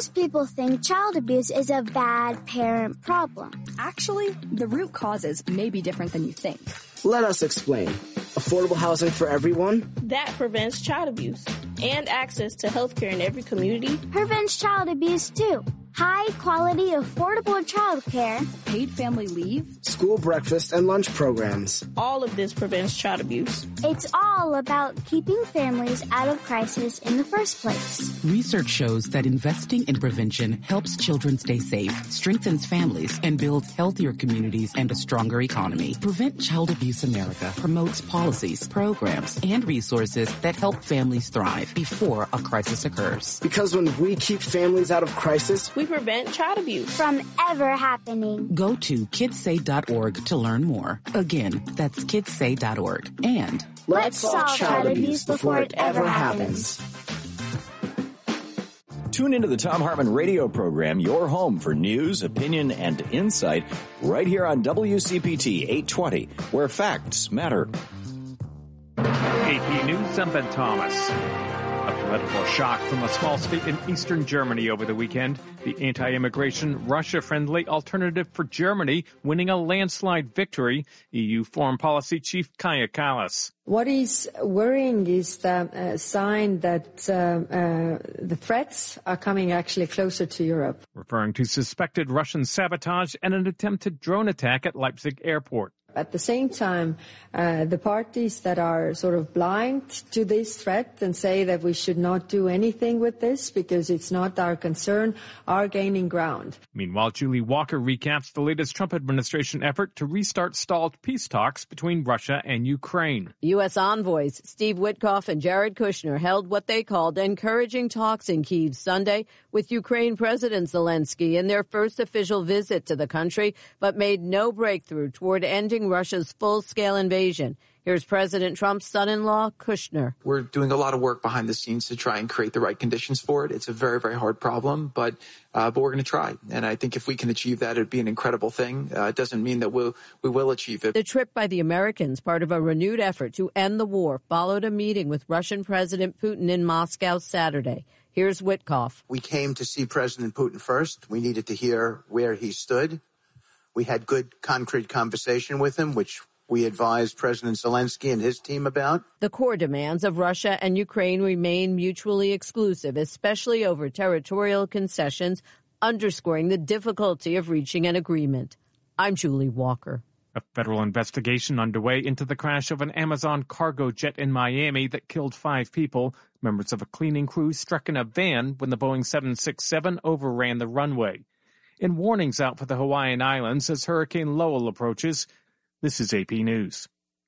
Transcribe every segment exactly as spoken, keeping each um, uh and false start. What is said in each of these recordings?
Most people think child abuse is a bad parent problem. Actually, the root causes may be different than you think. Let us explain. Affordable housing for everyone? That prevents child abuse. And access to health care in every community prevents child abuse too. High quality, affordable child care, paid family leave, school breakfast and lunch programs. All of this prevents child abuse. It's all about keeping families out of crisis in the first place. Research shows that investing in prevention helps children stay safe, strengthens families, and builds healthier communities and a stronger economy. Prevent Child Abuse America promotes policies, programs, and resources that help families thrive before a crisis occurs. Because when we keep families out of crisis, we prevent child abuse from ever happening. Go to kids say dot org to learn more. Again, that's kids say dot org. And let's solve child abuse before it ever happens. Tune into the Thom Hartmann radio program, your home for news, opinion, and insight, right here on W C P T eight twenty, where facts matter. A P News, I'm Ben Thomas. A political shock from a small state in eastern Germany over the weekend. The anti-immigration, Russia-friendly Alternative for Germany winning a landslide victory. E U Foreign Policy Chief Kaja Kallas. What is worrying is the uh, sign that uh, uh, the threats are coming actually closer to Europe. Referring to suspected Russian sabotage and an attempted drone attack at Leipzig airport. At the same time, uh, the parties that are sort of blind to this threat and say that we should not do anything with this because it's not our concern are gaining ground. Meanwhile, Julie Walker recaps the latest Trump administration effort to restart stalled peace talks between Russia and Ukraine. U S envoys Steve Witkoff and Jared Kushner held what they called encouraging talks in Kyiv Sunday with Ukraine President Zelensky in their first official visit to the country, but made no breakthrough toward ending Russia's full-scale invasion. Here's President Trump's son-in-law, Kushner. We're doing a lot of work behind the scenes to try and create the right conditions for it. It's a very, very hard problem, but uh, but we're going to try. And I think if we can achieve that, it'd be an incredible thing. Uh, it doesn't mean that we'll, we will achieve it. The trip by the Americans, part of a renewed effort to end the war, followed a meeting with Russian President Putin in Moscow Saturday. Here's Witkoff. We came to see President Putin first. We needed to hear where he stood. We had good, concrete conversation with him, which we advised President Zelensky and his team about. The core demands of Russia and Ukraine remain mutually exclusive, especially over territorial concessions, underscoring the difficulty of reaching an agreement. I'm Julie Walker. A federal investigation underway into the crash of an Amazon cargo jet in Miami that killed five people. Members of a cleaning crew struck in a van when the Boeing seven sixty-seven overran the runway. And warnings out for the Hawaiian Islands as Hurricane Lowell approaches. This is A P News.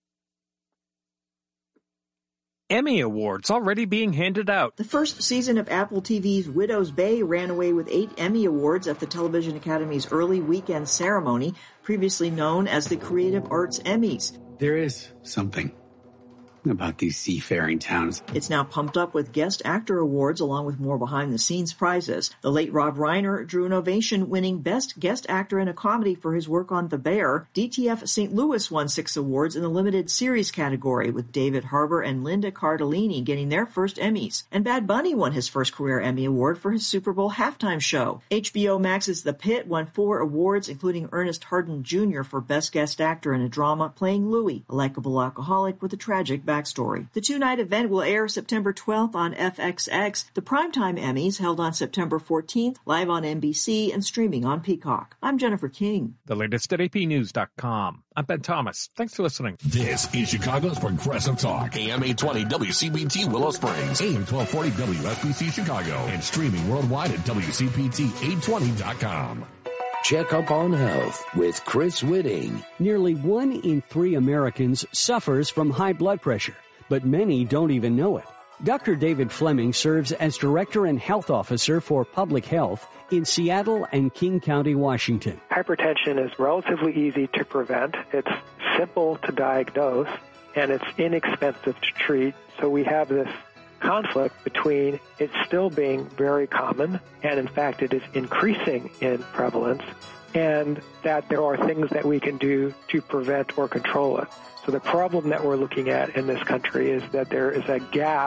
Emmy Awards already being handed out. The first season of Apple T V's Widow's Bay ran away with eight Emmy Awards at the Television Academy's early weekend ceremony, previously known as the Creative Arts Emmys. There is something about these seafaring towns. It's now pumped up with Guest Actor Awards along with more behind-the-scenes prizes. The late Rob Reiner drew an ovation winning Best Guest Actor in a Comedy for his work on The Bear. D T F Saint Louis won six awards in the limited series category, with David Harbour and Linda Cardellini getting their first Emmys. And Bad Bunny won his first career Emmy Award for his Super Bowl halftime show. H B O Max's The Pit won four awards, including Ernest Hardin Junior for Best Guest Actor in a Drama, playing Louis, a likable alcoholic with a tragic backstory. The two-night event will air September twelfth on F X X. The Primetime Emmys held on September fourteenth, live on N B C and streaming on Peacock. I'm Jennifer King. The latest at A P news dot com. I'm Ben Thomas. Thanks for listening. This is Chicago's Progressive Talk. A M eight twenty W C B T Willow Springs. A M twelve forty W S B C Chicago. And streaming worldwide at W C P T eight twenty dot com. Check up on health with Chris Whitting. Nearly one in three Americans suffers from high blood pressure, but many don't even know it. Doctor David Fleming serves as Director and Health Officer for Public Health in Seattle and King County, Washington. Hypertension is relatively easy to prevent. It's simple to diagnose, and it's inexpensive to treat. So we have this conflict between it still being very common, and in fact it is increasing in prevalence, and that there are things that we can do to prevent or control it. So the problem that we're looking at in this country is that there is a gap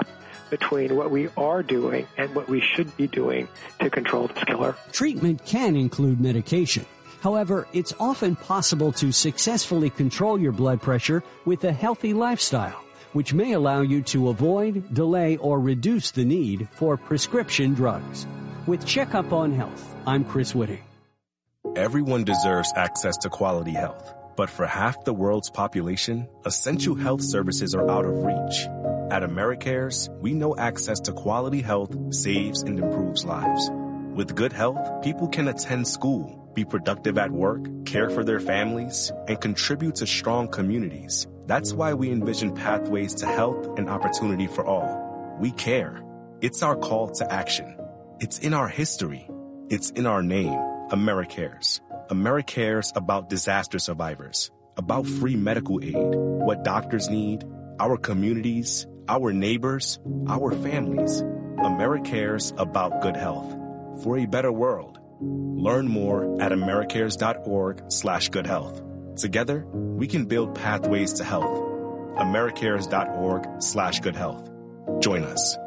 between what we are doing and what we should be doing to control this killer. Treatment can include medication. However, it's often possible to successfully control your blood pressure with a healthy lifestyle, which may allow you to avoid, delay, or reduce the need for prescription drugs. With Checkup on Health, I'm Chris Whitting. Everyone deserves access to quality health. But for half the world's population, essential health services are out of reach. At AmeriCares, we know access to quality health saves and improves lives. With good health, people can attend school, be productive at work, care for their families, and contribute to strong communities. That's why we envision pathways to health and opportunity for all. We care. It's our call to action. It's in our history. It's in our name, AmeriCares. AmeriCares about disaster survivors, about free medical aid, what doctors need, our communities, our neighbors, our families. AmeriCares about good health for a better world. Learn more at americares.org slash good health. Together, we can build pathways to health. americares.org slash good health. Join us.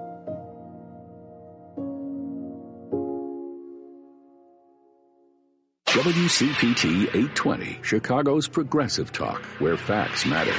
W C P T eight twenty, Chicago's Progressive Talk, where facts matter.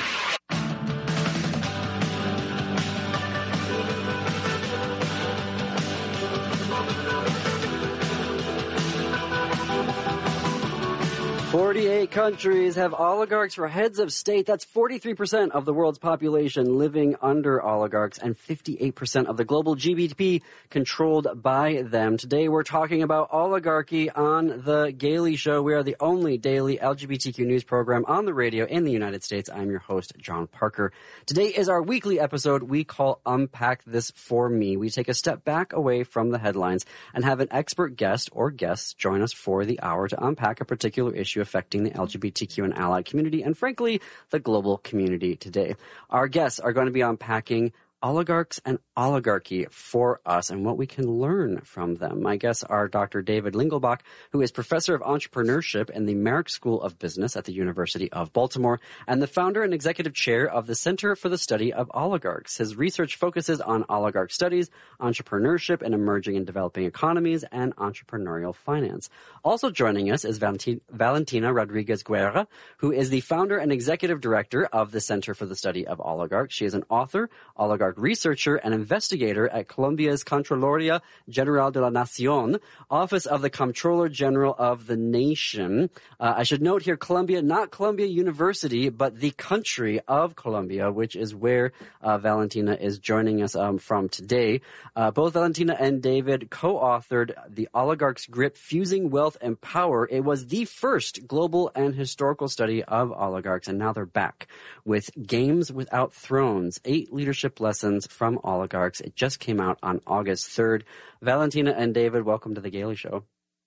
forty-eight countries have oligarchs for heads of state. That's forty-three percent of the world's population living under oligarchs and fifty-eight percent of the global G D P controlled by them. Today we're talking about oligarchy on The Gailey Show. We are the only daily L G B T Q news program on the radio in the United States. I'm your host, John Parker. Today is our weekly episode we call Unpack This For Me. We take a step back away from the headlines and have an expert guest or guests join us for the hour to unpack a particular issue affecting the L G B T Q and allied community and, frankly, the global community today. Our guests are going to be unpacking oligarchs and oligarchy for us and what we can learn from them. My guests are Doctor David Lingelbach, who is professor of entrepreneurship in the Merrick School of Business at the University of Baltimore and the founder and executive chair of the Center for the Study of Oligarchs. His research focuses on oligarch studies, entrepreneurship in emerging and developing economies, and entrepreneurial finance. Also joining us is Valentina Rodriguez Guerra, who is the founder and executive director of the Center for the Study of Oligarchs. She is an author, oligarch researcher, and investigator at Colombia's Contraloría General de la Nación, Office of the Comptroller General of the Nation. Uh, I should note here, Colombia, not Columbia University, but the country of Colombia, which is where uh, Valentina is joining us um, from today. Uh, both Valentina and David co-authored The Oligarch's Grip, Fusing Wealth and Power. It was the first global and historical study of oligarchs, and now they're back with Games Without Thrones, Eight Leadership Lessons from Oligarchs. It just came out on August third. Valentina and David, welcome to The Gailey Show.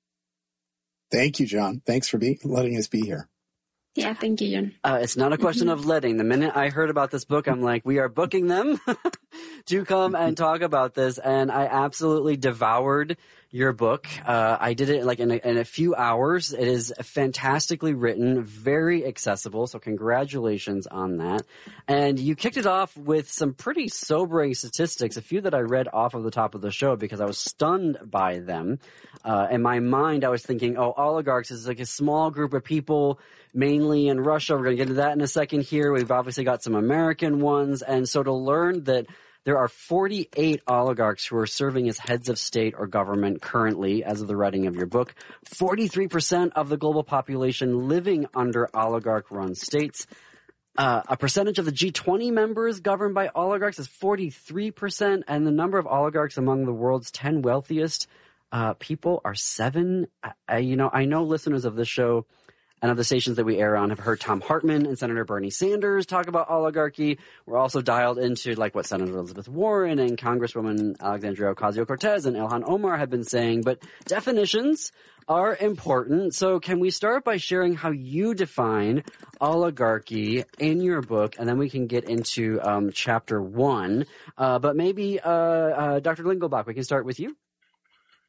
Thank you, John. Thanks for be- letting us be here. Yeah, thank you, John. Uh, it's not a question of letting. The minute I heard about this book, I'm like, we are booking them to come and talk about this. And I absolutely devoured your book. Uh, I did it like in a, in a few hours. It is fantastically written, very accessible. So congratulations on that. And you kicked it off with some pretty sobering statistics, a few that I read off of the top of the show because I was stunned by them. Uh, in my mind, I was thinking, oh, oligarchs is like a small group of people, mainly in Russia. We're going to get into that in a second here. We've obviously got some American ones. And so to learn that there are forty-eight oligarchs who are serving as heads of state or government currently, as of the writing of your book, forty-three percent of the global population living under oligarch-run states. Uh, a percentage of the G twenty members governed by oligarchs is forty-three percent, and the number of oligarchs among the world's ten wealthiest uh, people are seven. I, you know, I know listeners of this show and of the stations that we air on have heard Tom Hartman and Senator Bernie Sanders talk about oligarchy. We're also dialed into like what Senator Elizabeth Warren and Congresswoman Alexandria Ocasio-Cortez and Ilhan Omar have been saying, but definitions are important. So can we start by sharing how you define oligarchy in your book, and then we can get into um, chapter one. Uh, but maybe, uh, uh, Doctor Lingelbach, we can start with you.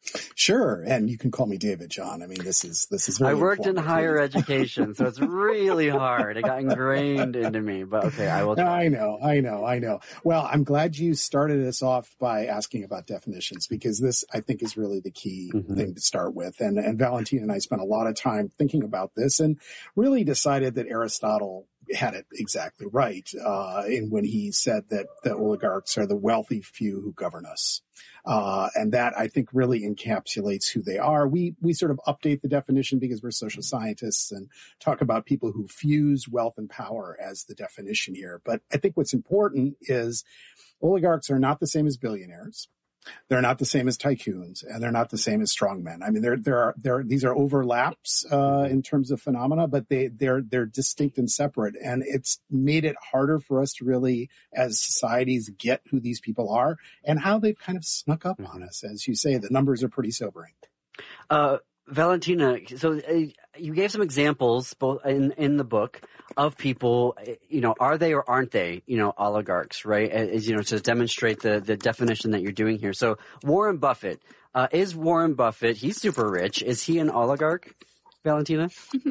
Sure, and you can call me David, John. I mean, this is this is very. I worked in higher education, so it's really hard. It got ingrained into me. But okay, I will. Try. I know, I know, I know. Well, I'm glad you started us off by asking about definitions, because this, I think, is really the key mm-hmm. thing to start with. And and Valentina and I spent a lot of time thinking about this, and really decided that Aristotle had it exactly right uh, in when he said that the oligarchs are the wealthy few who govern us. Uh, and that, I think, really encapsulates who they are. We we sort of update the definition because we're social scientists and talk about people who fuse wealth and power as the definition here. But I think what's important is oligarchs are not the same as billionaires. They're not the same as tycoons, and they're not the same as strongmen. I mean, there, there are, there, these are overlaps, uh, in terms of phenomena, but they, they're, they're distinct and separate. And it's made it harder for us to really, as societies, get who these people are and how they've kind of snuck up on us. As you say, the numbers are pretty sobering. Uh, Valentina, so uh, you gave some examples both in, in the book of people, you know, are they or aren't they, you know, oligarchs, right? As, you know, to demonstrate the, the definition that you're doing here. So Warren Buffett, uh, is Warren Buffett, he's super rich. Is he an oligarch, Valentina?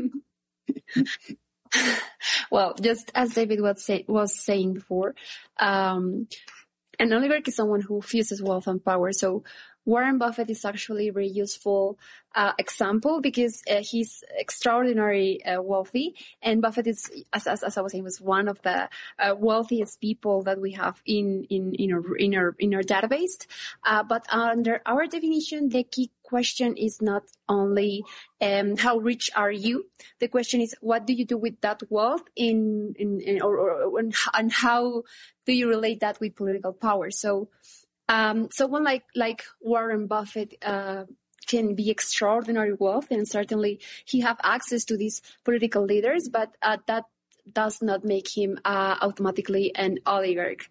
Well, just as David was, say, was saying before, um, an oligarch is someone who fuses wealth and power. So Warren Buffett is actually a very useful uh, example because uh, he's extraordinarily uh, wealthy, and Buffett is, as, as, as I was saying, was one of the uh, wealthiest people that we have in in in our in our, in our database. Uh, but under our definition, the key question is not only um, how rich are you. The question is, what do you do with that wealth in in, in or, or and how do you relate that with political power? So. Um, someone like, like Warren Buffett, uh, can be extraordinary wealth, and certainly he have access to these political leaders, but, uh, that does not make him, uh, automatically an oligarch.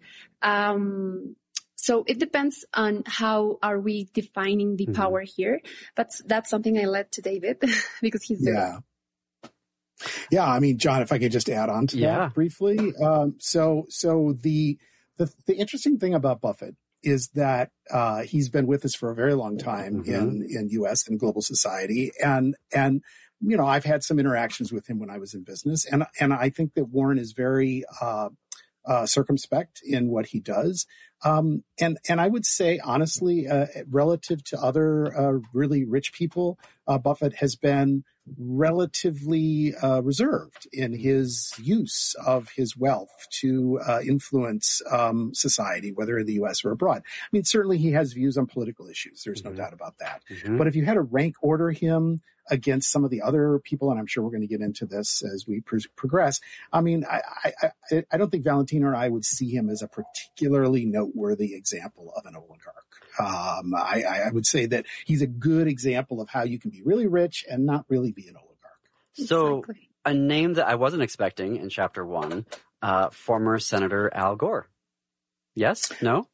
Um, so it depends on how are we defining the mm-hmm. power here, but that's something I led to David because he's there. Yeah. Yeah. I mean, John, if I could just add on to yeah. that briefly. Um, so, so the, the, the interesting thing about Buffett is that uh, he's been with us for a very long time mm-hmm. in, in U S and global society. And, and, you know, I've had some interactions with him when I was in business. And, and I think that Warren is very uh, uh, circumspect in what he does. Um, and, and I would say, honestly, uh, relative to other uh, really rich people, uh, Buffett has been relatively uh, reserved in his use of his wealth to uh, influence um, society, whether in the U S or abroad. I mean, certainly he has views on political issues. There's mm-hmm. no doubt about that. Mm-hmm. But if you had to rank order him against some of the other people, and I'm sure we're going to get into this as we pro- progress, I mean, I, I, I, I don't think Valentina or I would see him as a particularly noteworthy example of an oligarch. Um, I, I would say that he's a good example of how you can be really rich and not really be an oligarch. So Exactly. a name that I wasn't expecting in chapter one, uh, former Senator Al Gore. Yes? No?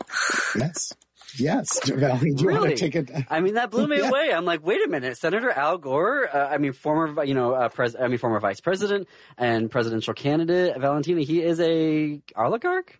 Yes. Yes. Val, do you really? want to take it? I mean, that blew me yeah. away. I'm like, wait a minute, Senator Al Gore, uh, I mean, former, you know, uh, pres- I mean, former vice president and presidential candidate, Valentina, he is a oligarch?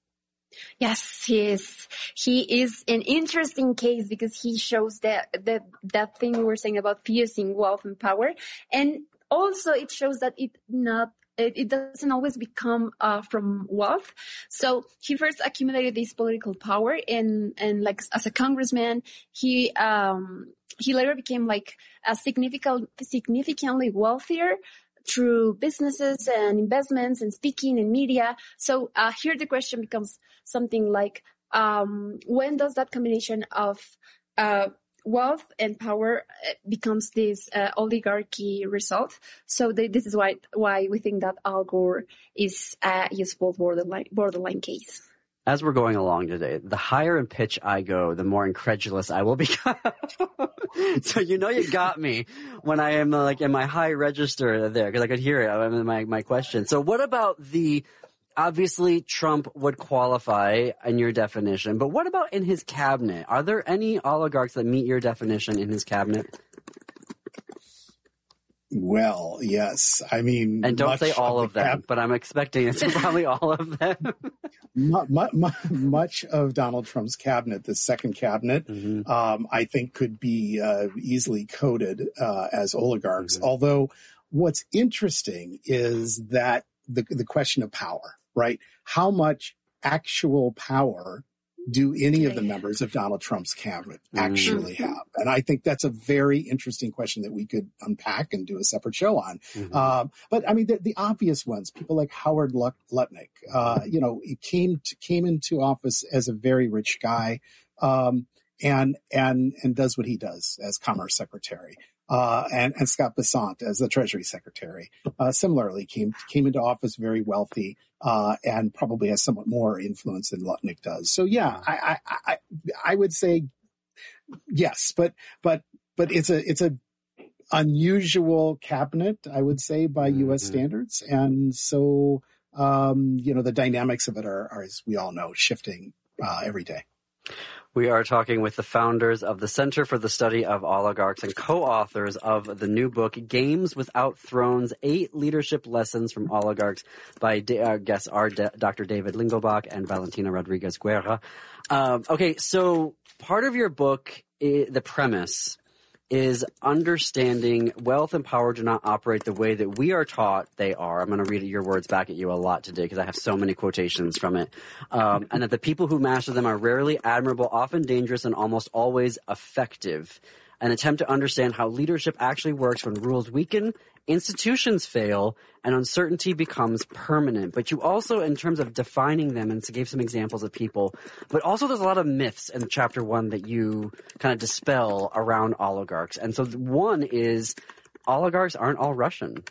Yes, he is. He is an interesting case because he shows that that that thing we were saying about fusing wealth and power, and also it shows that it not it, it doesn't always become uh, from wealth. So he first accumulated this political power, and and like as a congressman, he um he later became like a significant significantly wealthier through businesses and investments and speaking and media. So uh, here the question becomes something like, um, when does that combination of uh, wealth and power becomes this uh, oligarchy result? So the, this is why why we think that Al Gore is a useful borderline, borderline case. As we're going along today, the higher in pitch I go, the more incredulous I will become. So you know you got me when I am uh, like in my high register there, because I could hear it in my, my question. So what about the, obviously Trump would qualify in your definition, but what about in his cabinet? Are there any oligarchs that meet your definition in his cabinet? Well, yes. I mean, and don't say all of, of them, cap- but I'm expecting it's probably all of them. much, much of Donald Trump's cabinet, the second cabinet, mm-hmm. um, I think could be uh, easily coded uh, as oligarchs. Mm-hmm. Although what's interesting is that the the question of power, right? How much actual power do any of the members of Donald Trump's cabinet actually mm-hmm. have? And I think that's a very interesting question that we could unpack and do a separate show on. Mm-hmm. Um, but I mean, the, the obvious ones, people like Howard Lutnick, uh, you know, he came to, came into office as a very rich guy, um, and, and, and does what he does as Commerce Secretary. Uh, and, and Scott Bessent as the Treasury Secretary, uh, similarly came, came into office very wealthy, uh, and probably has somewhat more influence than Lutnick does. So yeah, I, I, I, I would say yes, but, but, but it's a, it's a unusual cabinet, I would say, by U S mm-hmm. standards. And so, um, you know, the dynamics of it are, are, as we all know, shifting, uh, every day. We are talking with the founders of the Center for the Study of Oligarchs and co-authors of the new book, Games Without Thrones, Eight Leadership Lessons from Oligarchs by our guests are Doctor David Lingelbach and Valentina Rodriguez Guerra. Um, okay, so part of your book, the premise is understanding wealth and power do not operate the way that we are taught they are. I'm going to read your words back at you a lot today because I have so many quotations from it. Um, and that the people who master them are rarely admirable, often dangerous, and almost always effective. An attempt to understand how leadership actually works when rules weaken, institutions fail, and uncertainty becomes permanent. But you also, in terms of defining them, and to give some examples of people, but also there's a lot of myths in chapter one that you kind of dispel around oligarchs. And so one is oligarchs aren't all Russian.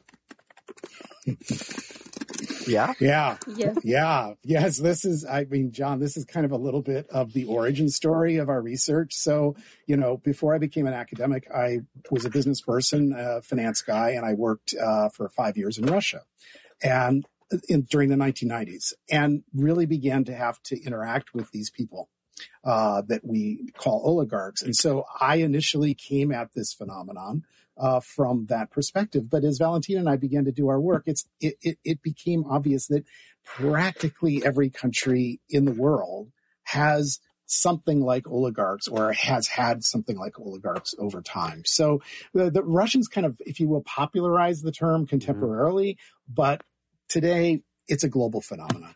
Yeah? Yeah. Yeah. Yeah. Yes. This is, I mean, John, this is kind of a little bit of the origin story of our research. So, you know, before I became an academic, I was a business person, a finance guy, and I worked uh, for five years in Russia and in, during the nineteen nineties and really began to have to interact with these people uh, that we call oligarchs. And so I initially came at this phenomenon Uh, from that perspective. But as Valentina and I began to do our work, it's it, it, it became obvious that practically every country in the world has something like oligarchs or has had something like oligarchs over time. So the, the Russians kind of, if you will, popularized the term contemporarily, mm-hmm. but today it's a global phenomenon.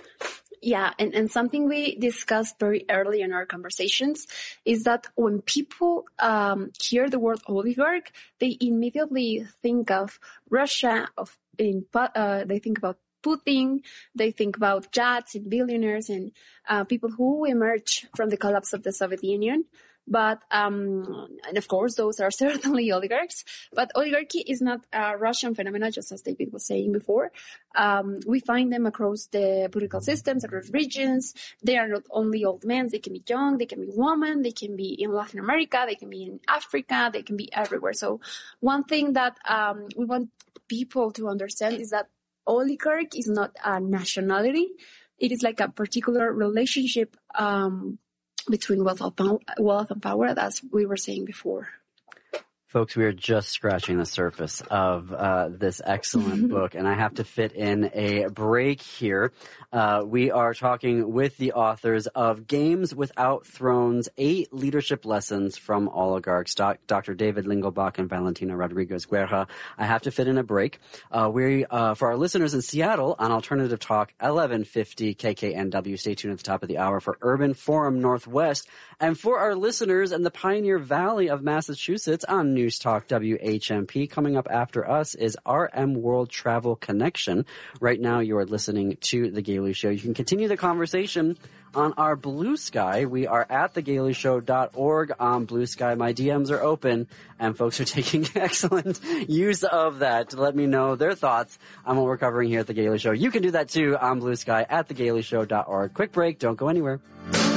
Yeah, and, and something we discussed very early in our conversations is that when people um, hear the word oligarch, they immediately think of Russia, of in, uh, they think about Putin, they think about jets and billionaires and uh, people who emerged from the collapse of the Soviet Union. But, um, and of course, those are certainly oligarchs. But oligarchy is not a Russian phenomenon, just as David was saying before. Um, we find them across the political systems, across regions. They are not only old men. They can be young. They can be women. They can be in Latin America. They can be in Africa. They can be everywhere. So one thing that um, we want people to understand is that oligarch is not a nationality. It is like a particular relationship um between wealth and power, as we were saying before. Folks, we are just scratching the surface of uh, this excellent book, and I have to fit in a break here. Uh, we are talking with the authors of Games Without Thrones, Eight Leadership Lessons from Oligarchs, Doc- Doctor David Lingelbach and Valentina Rodriguez Guerra. I have to fit in a break. Uh, we, uh, for our listeners in Seattle on Alternative Talk, eleven fifty K K N W. Stay tuned at the top of the hour for Urban Forum Northwest. And for our listeners in the Pioneer Valley of Massachusetts on News Talk W H M P. Coming up after us is R M World Travel Connection. Right now you are listening to The Gailey Show. You can continue the conversation on our Blue Sky. We are at the gailey show dot org on Blue Sky. My D Ms are open, and folks are taking excellent use of that to let me know their thoughts on what we're covering here at The Gailey Show. You can do that too on Blue Sky at the gailey show dot org. Quick break. Don't go anywhere.